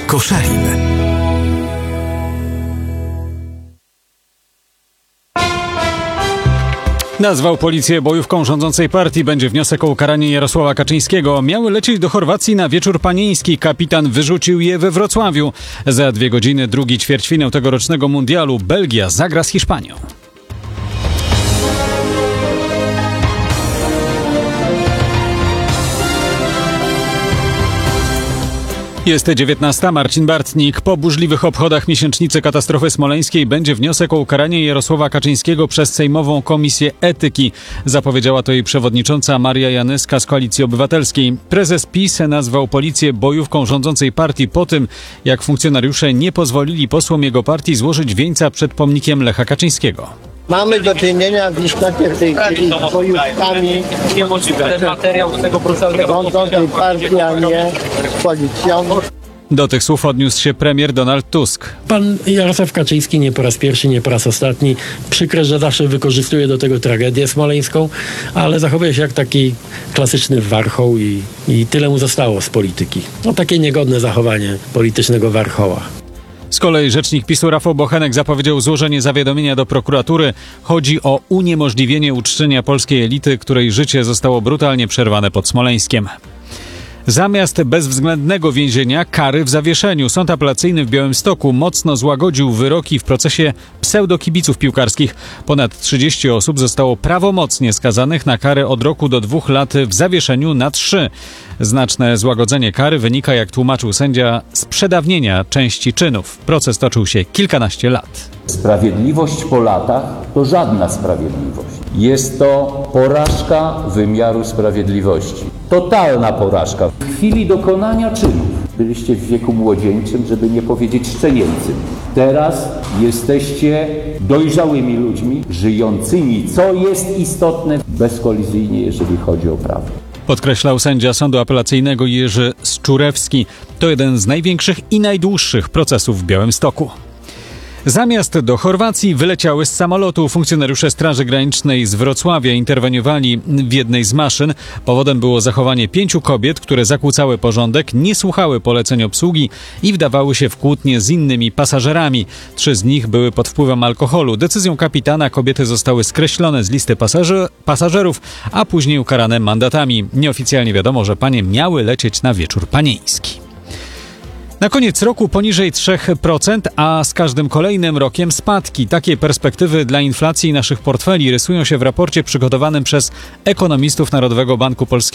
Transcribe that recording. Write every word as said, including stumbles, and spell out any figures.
Koszalin. Nazwał policję bojówką rządzącej partii. Będzie wniosek o ukaranie Jarosława Kaczyńskiego. Miały lecieć do Chorwacji na wieczór panieński. Kapitan wyrzucił je we Wrocławiu. Za dwie godziny drugi ćwierćfinał tegorocznego mundialu. Belgia zagra z Hiszpanią. Jest dziewiętnasta. Marcin Bartnik. Po burzliwych obchodach miesięcznicy katastrofy smoleńskiej będzie wniosek o ukaranie Jarosława Kaczyńskiego przez Sejmową Komisję Etyki. Zapowiedziała to jej przewodnicząca Maria Janyska z Koalicji Obywatelskiej. Prezes PiS nazwał policję bojówką rządzącej partii po tym, jak funkcjonariusze nie pozwolili posłom jego partii złożyć wieńca przed pomnikiem Lecha Kaczyńskiego. Mamy do czynienia w istocie w tej chwili z bojówkami rządzącej partii, a nie z policją. Do tych słów odniósł się premier Donald Tusk. Pan Jarosław Kaczyński nie po raz pierwszy, nie po raz ostatni. Przykre, że zawsze wykorzystuje do tego tragedię smoleńską, ale zachowuje się jak taki klasyczny warchoł i, i tyle mu zostało z polityki. No takie niegodne zachowanie politycznego warchoła. Z kolei rzecznik PiSu Rafał Bochenek zapowiedział złożenie zawiadomienia do prokuratury. Chodzi o uniemożliwienie uczczenia polskiej elity, której życie zostało brutalnie przerwane pod Smoleńskiem. Zamiast bezwzględnego więzienia, kary w zawieszeniu. Sąd apelacyjny w Białymstoku mocno złagodził wyroki w procesie pseudokibiców piłkarskich. Ponad trzydzieści osób zostało prawomocnie skazanych na karę od roku do dwóch lat w zawieszeniu na trzy. Znaczne złagodzenie kary wynika, jak tłumaczył sędzia, z przedawnienia części czynów. Proces toczył się kilkanaście lat. Sprawiedliwość po latach to żadna sprawiedliwość. Jest to porażka wymiaru sprawiedliwości. Totalna porażka. W chwili dokonania czynów byliście w wieku młodzieńczym, żeby nie powiedzieć szczenięcym. Teraz jesteście dojrzałymi ludźmi, żyjącymi, co jest istotne, bezkolizyjnie, jeżeli chodzi o prawo. Podkreślał sędzia Sądu Apelacyjnego Jerzy Szczurewski. To jeden z największych i najdłuższych procesów w Białymstoku. Zamiast do Chorwacji wyleciały z samolotu. Funkcjonariusze Straży Granicznej z Wrocławia interweniowali w jednej z maszyn. Powodem było zachowanie pięciu kobiet, które zakłócały porządek, nie słuchały poleceń obsługi i wdawały się w kłótnie z innymi pasażerami. Trzy z nich były pod wpływem alkoholu. Decyzją kapitana kobiety zostały skreślone z listy pasażer- pasażerów, a później ukarane mandatami. Nieoficjalnie wiadomo, że panie miały lecieć na wieczór panieński. Na koniec roku poniżej trzy procent, a z każdym kolejnym rokiem spadki. Takie perspektywy dla inflacji i naszych portfeli rysują się w raporcie przygotowanym przez ekonomistów Narodowego Banku Polskiego.